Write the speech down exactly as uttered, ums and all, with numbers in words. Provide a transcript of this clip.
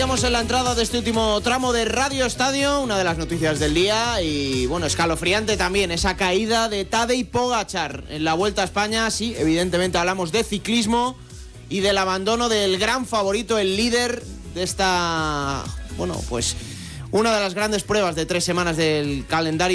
Estamos en la entrada de este último tramo de Radio Estadio, una de las noticias del día y bueno, escalofriante también esa caída de Tadej Pogačar en la Vuelta a España. Sí, evidentemente hablamos de ciclismo y del abandono del gran favorito, el líder de esta, bueno, pues una de las grandes pruebas de tres semanas del calendario